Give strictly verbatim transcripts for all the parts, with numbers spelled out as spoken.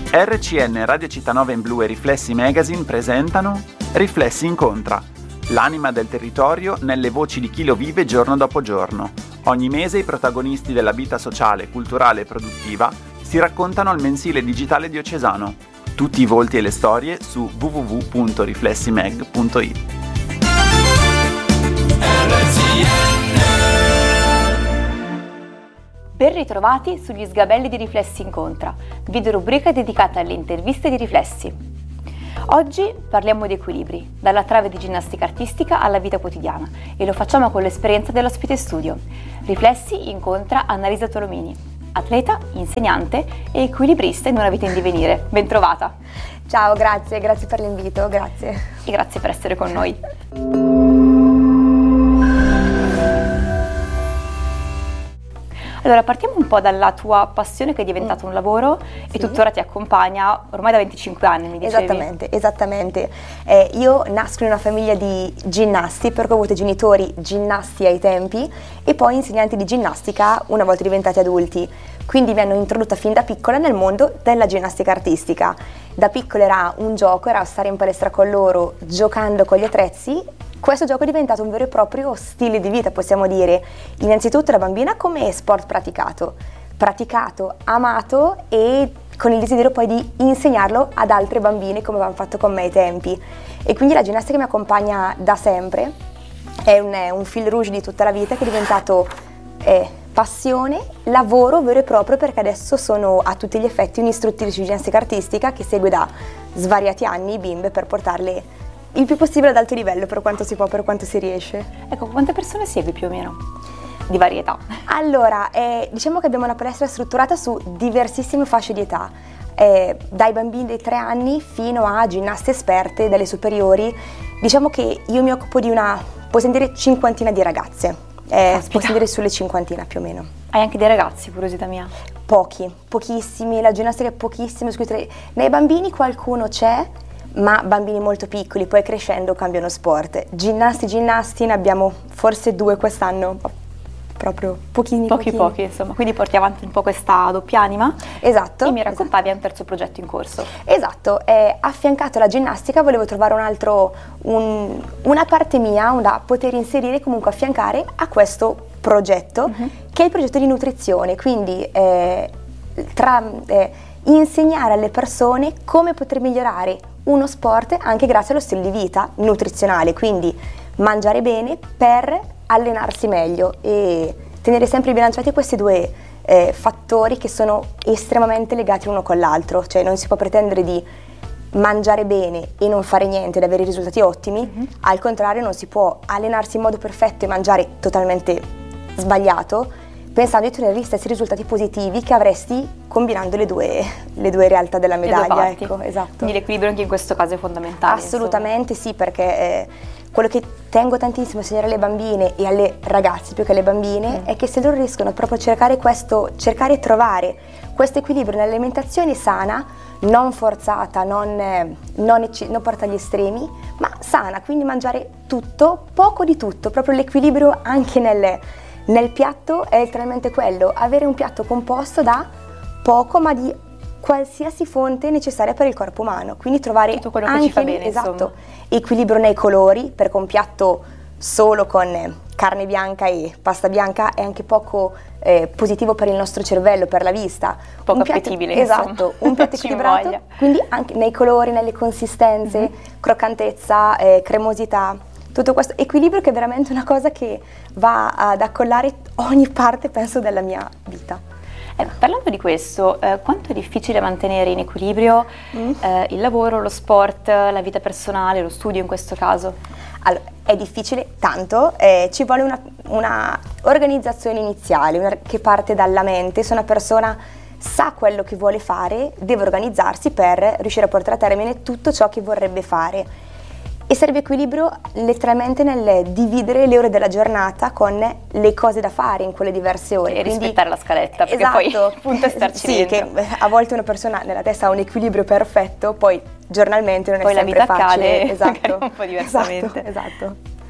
R C N Radio Città in Blu e Riflessi Magazine presentano Riflessi Incontra, l'anima del territorio nelle voci di chi lo vive giorno dopo giorno. Ogni mese i protagonisti della vita sociale, culturale e produttiva si raccontano al mensile digitale diocesano. Tutti i volti e le storie su w w w punto riflessimag punto i t. Ben ritrovati sugli sgabelli di Riflessi Incontra, video rubrica dedicata alle interviste di Riflessi. Oggi parliamo di equilibri, dalla trave di ginnastica artistica alla vita quotidiana, e lo facciamo con l'esperienza dell'ospite studio. Riflessi incontra Annalisa Tolomini, atleta, insegnante e equilibrista in una vita in divenire. Ben trovata! Ciao, grazie, grazie per l'invito, grazie. E grazie per essere con noi. Allora, partiamo un po' dalla tua passione che è diventata un lavoro sì. e tuttora ti accompagna ormai da venticinque anni, mi dicevi? Esattamente, esattamente. Eh, io nasco in una famiglia di ginnasti perché ho avuto genitori ginnasti ai tempi e poi insegnanti di ginnastica una volta diventati adulti. Quindi mi hanno introdotta fin da piccola nel mondo della ginnastica artistica. Da piccola era un gioco, era stare in palestra con loro giocando con gli attrezzi. Questo gioco è diventato un vero e proprio stile di vita, possiamo dire, innanzitutto da bambina come sport praticato, praticato, amato e con il desiderio poi di insegnarlo ad altre bambine come avevano fatto con me ai tempi. E quindi la ginnastica mi accompagna da sempre, è un, è un fil rouge di tutta la vita che è diventato eh, passione, lavoro vero e proprio, perché adesso sono a tutti gli effetti un'istruttrice di ginnastica artistica che segue da svariati anni bimbe per portarle il più possibile ad alto livello, per quanto si può, per quanto si riesce. Ecco, quante persone segui più o meno? Di varietà. Allora, eh, diciamo che abbiamo una palestra strutturata su diversissime fasce di età, eh, dai bambini dei tre anni fino a ginnaste esperte dalle superiori. Diciamo che io mi occupo di una, possiamo dire, cinquantina di ragazze, eh, possiamo dire sulle cinquantina più o meno. Hai anche dei ragazzi, curiosità mia? Pochi, pochissimi, la ginnastica è pochissima, scusate, nei bambini qualcuno c'è, ma bambini molto piccoli, poi crescendo cambiano sport. Ginnasti, ginnasti ne abbiamo forse due quest'anno, proprio pochini, pochi, pochini. pochi, insomma. Quindi porti avanti un po' questa doppia anima. Esatto. E mi raccontavi esatto. un terzo progetto in corso. Esatto, eh, affiancato alla ginnastica volevo trovare un altro, un, una parte mia da poter inserire, comunque affiancare a questo progetto, uh-huh. che è il progetto di nutrizione, quindi eh, tra... Eh, insegnare alle persone come poter migliorare uno sport anche grazie allo stile di vita nutrizionale, quindi mangiare bene per allenarsi meglio e tenere sempre bilanciati questi due eh, fattori che sono estremamente legati uno con l'altro, cioè non si può pretendere di mangiare bene e non fare niente ed avere risultati ottimi, mm-hmm. al contrario non si può allenarsi in modo perfetto e mangiare totalmente sbagliato pensando di ottenere gli stessi risultati positivi che avresti combinando le due, le due realtà della medaglia. Ecco, esatto. Quindi l'equilibrio anche in questo caso è fondamentale. Assolutamente insomma. Sì, perché eh, quello che tengo tantissimo a insegnare alle bambine e alle ragazze più che alle bambine mm. è che se loro riescono proprio a cercare questo, cercare e trovare questo equilibrio nell'alimentazione sana, non forzata, non, eh, non, ecce- non porta agli estremi, ma sana, quindi mangiare tutto, poco di tutto, proprio l'equilibrio anche nel Nel piatto è letteralmente quello, avere un piatto composto da poco ma di qualsiasi fonte necessaria per il corpo umano, quindi trovare tutto quello anche che ci fa bene, esatto, insomma. Equilibrio nei colori, perché un piatto solo con carne bianca e pasta bianca è anche poco eh, positivo per il nostro cervello, per la vista. Poco un piatto, appetibile, esatto, insomma. Un piatto equilibrato, quindi anche nei colori, nelle consistenze, mm-hmm. croccantezza, eh, cremosità. Tutto questo equilibrio che è veramente una cosa che va ad accollare ogni parte, penso, della mia vita. Eh, parlando di questo, eh, quanto è difficile mantenere in equilibrio mm. eh, il lavoro, lo sport, la vita personale, lo studio in questo caso? Allora, è difficile tanto, eh, ci vuole una, una organizzazione iniziale, una, che parte dalla mente. Se una persona sa quello che vuole fare, deve organizzarsi per riuscire a portare a termine tutto ciò che vorrebbe fare. E serve equilibrio letteralmente nel dividere le ore della giornata con le cose da fare in quelle diverse ore. E quindi, rispettare la scaletta, perché esatto, poi il punto è starci sì, dentro. Che a volte una persona nella testa ha un equilibrio perfetto, poi giornalmente non poi è sempre facile. Poi facile. la vita Esatto, accade un po' diversamente. Esatto, esatto.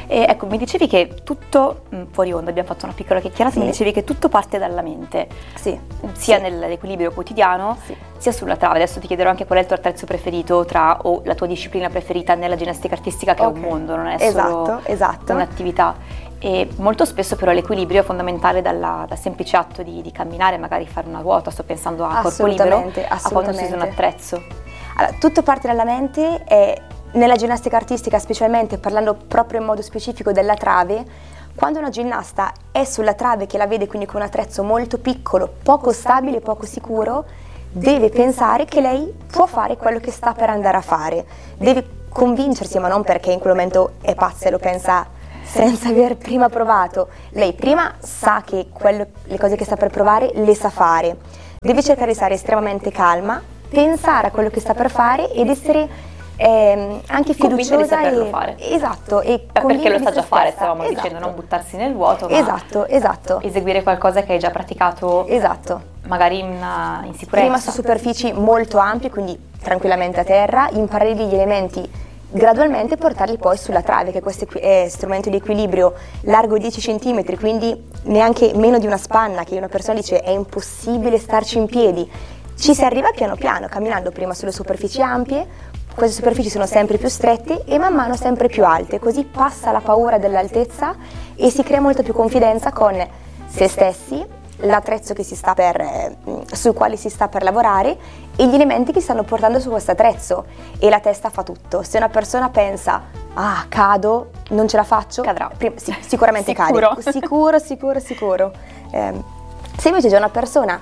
E ecco, mi dicevi che tutto, mh, fuori onda abbiamo fatto una piccola chiacchierata, Sì. mi dicevi che tutto parte dalla mente, Sì. sia Sì. nell'equilibrio quotidiano, Sì. sia sulla trave. Adesso ti chiederò anche qual è il tuo attrezzo preferito tra, o la tua disciplina preferita nella ginnastica artistica, che Ok. è un mondo, non è Esatto, solo esatto. un'attività. E molto spesso però l'equilibrio è fondamentale dalla- dal semplice atto di, di camminare, magari fare una ruota, sto pensando a corpo libero, Assolutamente, a quando si usa un assolutamente. attrezzo. Allora, tutto parte dalla mente e nella ginnastica artistica, specialmente parlando proprio in modo specifico della trave, quando una ginnasta è sulla trave che la vede quindi con un attrezzo molto piccolo, poco stabile, poco sicuro, deve pensare che lei può fare quello che sta per andare a fare. Deve convincersi, ma non perché in quel momento è pazza e lo pensa senza aver prima provato. Lei prima sa che quello, le cose che sta per provare le sa fare. Deve cercare di stare estremamente calma, pensare a quello che sta per fare ed essere ehm, anche Convinta di fiduciosa saperlo e, fare. esatto, e Beh, perché convinta lo di sa se già fare, stessa. stavamo Esatto. dicendo, non buttarsi nel vuoto, ma Esatto, esatto, eseguire qualcosa che hai già praticato, esatto. magari in, uh, in sicurezza. Prima su superfici molto ampie, quindi tranquillamente a terra, imparare gli elementi gradualmente, portarli poi sulla trave, che questo è strumento di equilibrio largo dieci centimetri, quindi neanche meno di una spanna, che una persona dice è impossibile starci in piedi. Ci si arriva piano piano, camminando prima sulle superfici ampie, queste superfici sono sempre più strette e man mano sempre più alte, così passa la paura dell'altezza e si crea molta più confidenza con se stessi, l'attrezzo che si sta per, eh, sul quale si sta per lavorare e gli elementi che stanno portando su questo attrezzo, e la testa fa tutto. Se una persona pensa ah cado, non ce la faccio, Cadrà. Prima, sì, sicuramente Sicuro. cade, sicuro sicuro sicuro. Eh, se invece già una persona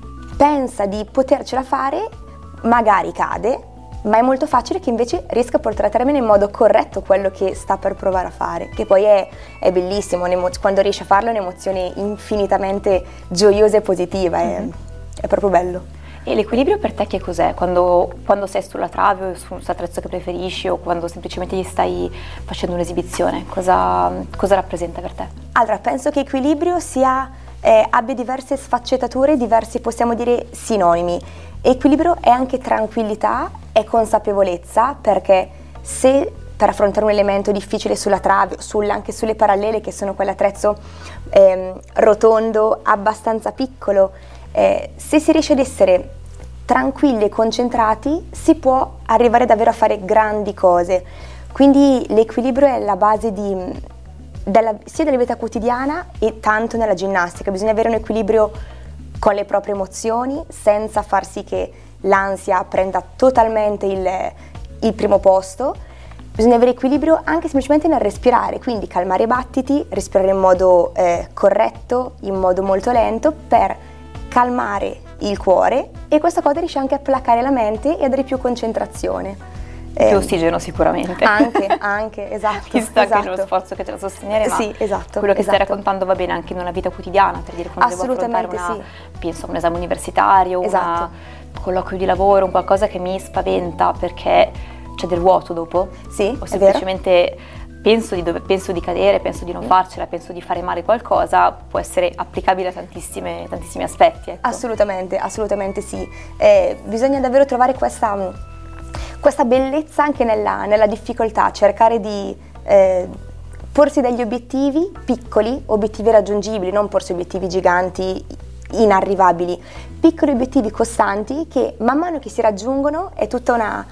pensa di potercela fare, magari cade, ma è molto facile che invece riesca a portare a termine in modo corretto quello che sta per provare a fare, che poi è, è bellissimo, quando riesce a farlo è un'emozione infinitamente gioiosa e positiva, è, mm-hmm. è proprio bello. E l'equilibrio per te che cos'è? Quando, quando sei sulla trave o su un attrezzo che preferisci, o quando semplicemente gli stai facendo un'esibizione, cosa, cosa rappresenta per te? Allora, penso che equilibrio sia, eh, abbia diverse sfaccettature, diversi, possiamo dire, sinonimi. Equilibrio è anche tranquillità, è consapevolezza, perché se per affrontare un elemento difficile sulla trave, sul, anche sulle parallele, che sono quell'attrezzo eh, rotondo, abbastanza piccolo, eh, se si riesce ad essere tranquilli e concentrati, si può arrivare davvero a fare grandi cose. Quindi l'equilibrio è la base di, della, sia della vita quotidiana e tanto nella ginnastica. Bisogna avere un equilibrio con le proprie emozioni, senza far sì che l'ansia prenda totalmente il, il primo posto. Bisogna avere equilibrio anche semplicemente nel respirare, quindi calmare i battiti, respirare in modo eh, corretto, in modo molto lento, per calmare il cuore, e questa cosa riesce anche a placare la mente e a dare più concentrazione. Più Eh, ossigeno sicuramente. Anche, anche, esatto. Chissà che esatto. nello sforzo che c'è da sostenere, ma Sì, esatto, quello che esatto. stai raccontando va bene anche in una vita quotidiana, per dire quando devo affrontare Assolutamente una, penso a un esame universitario, Esatto. un colloquio di lavoro, un qualcosa che mi spaventa perché c'è del vuoto dopo, Sì, o è semplicemente penso di, dove, penso di cadere, penso di non farcela, penso di fare male qualcosa, può essere applicabile a tantissime, tantissimi aspetti. Ecco. Assolutamente, assolutamente sì. Eh, bisogna davvero trovare questa, questa bellezza anche nella, nella difficoltà, cercare di eh, porsi degli obiettivi piccoli, obiettivi raggiungibili, non porsi obiettivi giganti, inarrivabili, piccoli obiettivi costanti che man mano che si raggiungono è tutta una...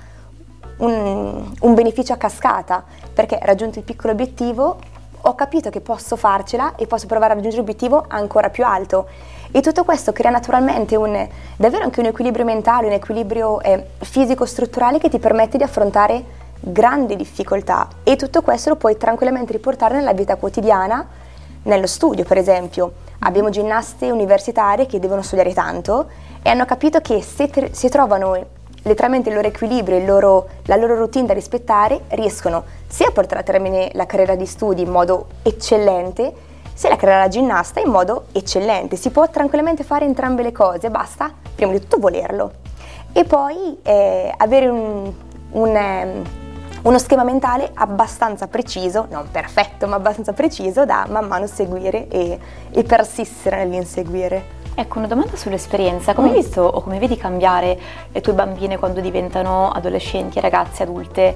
Un, un beneficio a cascata, perché raggiunto il piccolo obiettivo ho capito che posso farcela e posso provare a raggiungere l'obiettivo ancora più alto, e tutto questo crea naturalmente un, davvero anche un equilibrio mentale, un equilibrio eh, fisico-strutturale che ti permette di affrontare grandi difficoltà, e tutto questo lo puoi tranquillamente riportare nella vita quotidiana, nello studio per esempio. Abbiamo ginnaste universitarie che devono studiare tanto e hanno capito che se te, si trovano letteralmente il loro equilibrio, il loro, la loro routine da rispettare, riescono sia a portare a termine la carriera di studi in modo eccellente, sia la carriera da ginnasta in modo eccellente. Si può tranquillamente fare entrambe le cose, basta prima di tutto volerlo e poi eh, avere un, un, um, uno schema mentale abbastanza preciso, non perfetto ma abbastanza preciso, da man mano seguire e, e persistere nell'inseguire. Ecco, una domanda sull'esperienza. Come hai Mm. visto o come vedi cambiare le tue bambine quando diventano adolescenti, ragazze, adulte,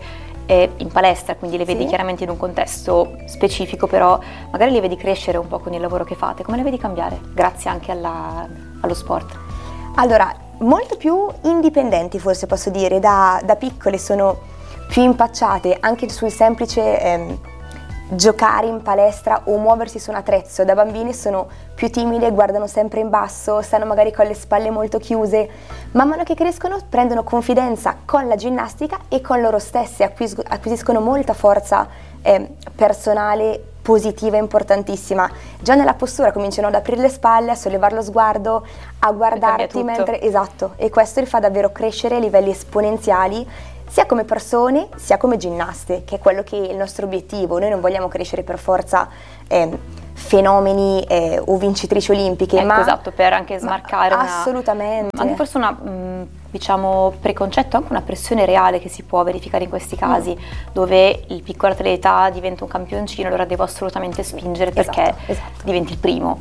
eh, in palestra, quindi le vedi Sì. chiaramente in un contesto specifico, però magari le vedi crescere un po' con il lavoro che fate, come le vedi cambiare? Grazie anche alla, allo sport. Allora, molto più indipendenti forse posso dire, da, da piccole sono più impacciate anche sul semplice ehm, giocare in palestra o muoversi su un attrezzo. Da bambine sono più timide, guardano sempre in basso, stanno magari con le spalle molto chiuse. Man mano che crescono prendono confidenza con la ginnastica e con loro stesse, acquis- acquisiscono molta forza eh, personale positiva, importantissima. Già nella postura cominciano ad aprire le spalle, a sollevare lo sguardo, a guardarti mentre... Esatto, e questo li fa davvero crescere a livelli esponenziali, sia come persone, sia come ginnaste, che è quello che è il nostro obiettivo. Noi non vogliamo crescere per forza eh, fenomeni eh, o vincitrici olimpiche, Ecco, ma... esatto, per anche smarcare una... Assolutamente. Anche forse una, mh, diciamo, preconcetto, anche una pressione reale che si può verificare in questi casi, mm. dove il piccolo atleta diventa un campioncino, allora devo assolutamente spingere perché Esatto, esatto. diventi il primo.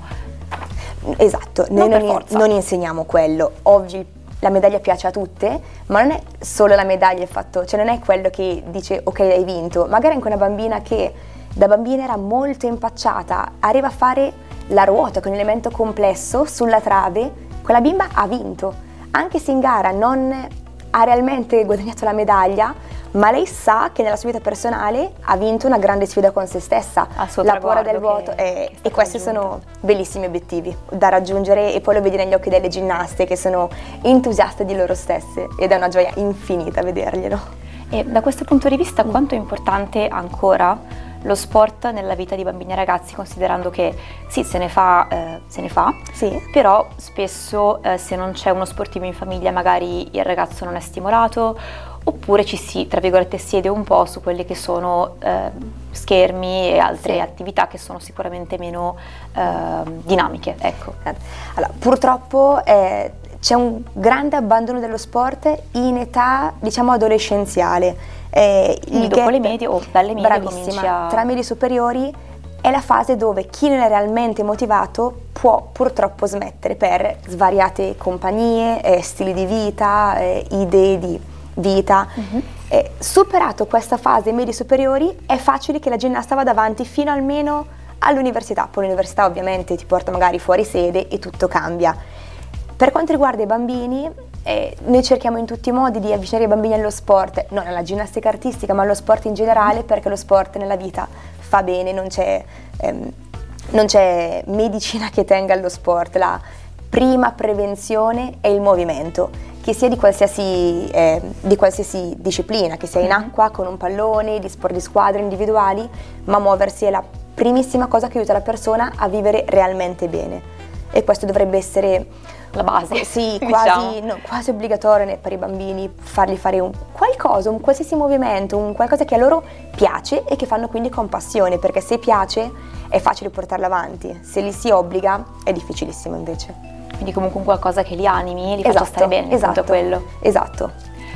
Esatto, noi Non non, per forza. non insegniamo quello. Ovvio, il la medaglia piace a tutte, ma non è solo la medaglia il fatto, cioè non è quello che dice ok hai vinto, magari anche una bambina che da bambina era molto impacciata, arriva a fare la ruota con un elemento complesso sulla trave, quella bimba ha vinto, anche se in gara non ha realmente guadagnato la medaglia, ma lei sa che nella sua vita personale ha vinto una grande sfida con se stessa, Al suo la paura del traguardo vuoto, che- e, che è stato e questi raggiunto. sono bellissimi obiettivi da raggiungere, e poi lo vedi negli occhi delle ginnaste che sono entusiaste di loro stesse ed è una gioia infinita vederglielo. E da questo punto di vista quanto è importante ancora lo sport nella vita di bambini e ragazzi, considerando che sì, se ne fa, eh, se ne fa, Sì. però spesso eh, se non c'è uno sportivo in famiglia magari il ragazzo non è stimolato, oppure ci si, tra virgolette, siede un po' su quelli che sono eh, schermi e altre Sì. attività che sono sicuramente meno eh, dinamiche, ecco. Allora, purtroppo eh, c'è un grande abbandono dello sport in età, diciamo, adolescenziale. Eh, Quindi il dopo gap- le medie o dalle medie bravissima, cominci a... tra medie superiori è la fase dove chi non è realmente motivato può purtroppo smettere per svariate compagnie, eh, stili di vita, eh, idee di vita. Mhm. Eh, superato questa fase medie superiori è facile che la ginnasta vada avanti fino almeno all'università. Poi l'università ovviamente ti porta magari fuori sede e tutto cambia. Per quanto riguarda i bambini, eh, noi cerchiamo in tutti i modi di avvicinare i bambini allo sport, non alla ginnastica artistica ma allo sport in generale, perché lo sport nella vita fa bene, non c'è, ehm, non c'è medicina che tenga allo sport. La prima prevenzione è il movimento, che sia di qualsiasi, eh, di qualsiasi disciplina, che sia in acqua, con un pallone, di sport di squadra, individuali, ma muoversi è la primissima cosa che aiuta la persona a vivere realmente bene. E questo dovrebbe essere La base, sì, diciamo. quasi, no, quasi obbligatorio ne- per i bambini, fargli fare un qualcosa, un qualsiasi movimento, un qualcosa che a loro piace e che fanno quindi con passione, perché se piace è facile portarlo avanti, se li si obbliga è difficilissimo invece. Quindi comunque un qualcosa che li animi e li faccia stare bene, esatto, appunto quello. esatto.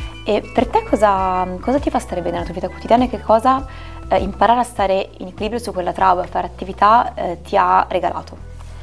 E per te cosa, cosa ti fa stare bene nella tua vita quotidiana e che cosa eh, imparare a stare in equilibrio su quella trave, a fare attività eh, ti ha regalato?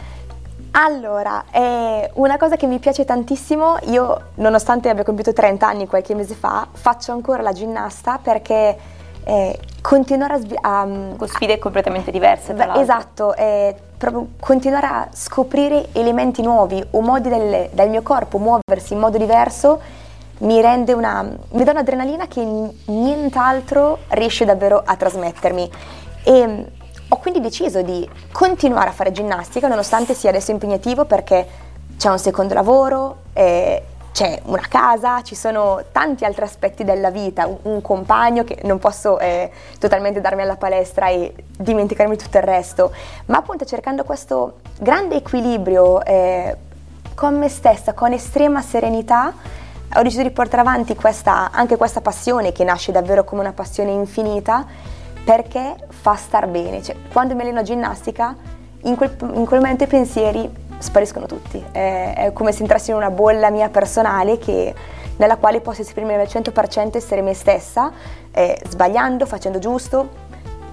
Allora, è una cosa che mi piace tantissimo, io nonostante abbia compiuto trenta anni qualche mese fa, faccio ancora la ginnasta perché eh, continuare a, svi- a Con sfide completamente diverse, tra Beh, l'altro. esatto, è proprio continuare a scoprire elementi nuovi o modi del, del mio corpo muoversi in modo diverso mi rende una, mi dà un'adrenalina che n- nient'altro riesce davvero a trasmettermi. E ho quindi deciso di continuare a fare ginnastica nonostante sia adesso impegnativo, perché c'è un secondo lavoro, eh, c'è una casa, ci sono tanti altri aspetti della vita, un, un compagno che non posso eh, totalmente darmi alla palestra e dimenticarmi tutto il resto, ma appunto cercando questo grande equilibrio eh, con me stessa, con estrema serenità, ho deciso di portare avanti questa, anche questa passione che nasce davvero come una passione infinita, perché fa star bene. Cioè, quando mi alleno a ginnastica, in quel, in quel momento i pensieri spariscono tutti, è, è come se entrassi in una bolla mia personale che, nella quale posso esprimermi al cento per cento, essere me stessa, eh, sbagliando, facendo giusto,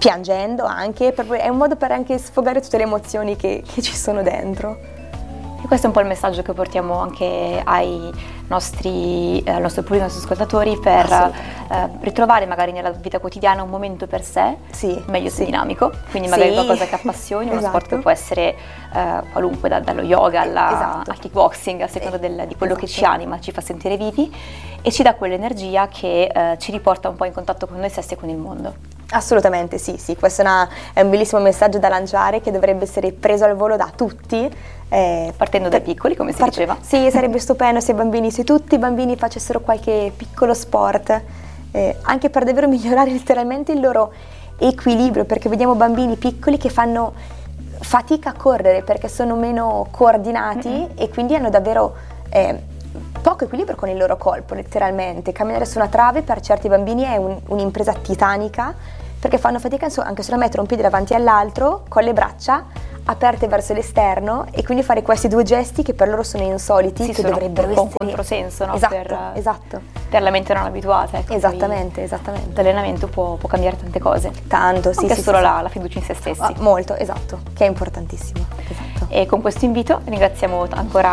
piangendo anche, proprio, è un modo per anche sfogare tutte le emozioni che, che ci sono dentro. E questo è un po' il messaggio che portiamo anche ai nostri, eh, al nostro pubblico, ai nostri ascoltatori, per eh, ritrovare magari nella vita quotidiana un momento per sé, sì, meglio se sì. dinamico, quindi magari Sì. qualcosa che appassioni, uno Esatto. sport che può essere eh, qualunque, da- dallo yoga alla, Esatto. al kickboxing, a seconda Eh, del- di quello che esatto. ci anima, ci fa sentire vivi e ci dà quell'energia che eh, ci riporta un po' in contatto con noi stessi e con il mondo. Assolutamente sì, sì, questo è, una- è un bellissimo messaggio da lanciare che dovrebbe essere preso al volo da tutti. eh, Partendo dai piccoli, come si part- diceva. Sì, sarebbe stupendo se i bambini, se tutti i bambini facessero qualche piccolo sport, eh, anche per davvero migliorare letteralmente il loro equilibrio, perché vediamo bambini piccoli che fanno fatica a correre perché sono meno coordinati mm-hmm. e quindi hanno davvero eh, poco equilibrio con il loro corpo, letteralmente. Camminare su una trave per certi bambini è un- un'impresa titanica, perché fanno fatica anche solo a mettere un piede davanti all'altro con le braccia aperte verso l'esterno e quindi fare questi due gesti che per loro sono insoliti, Sì, che sono dovrebbero un po' un essere controsenso, no? Esatto, per, esatto. per la mente non abituata. Ecco, Esattamente, poi esattamente. L'allenamento può, può cambiare tante cose. Tanto, sì, Anche sì, solo sì, la, sì. la fiducia in se stessi. Ah, molto, esatto, che è importantissimo. Esatto. E con questo invito ringraziamo ancora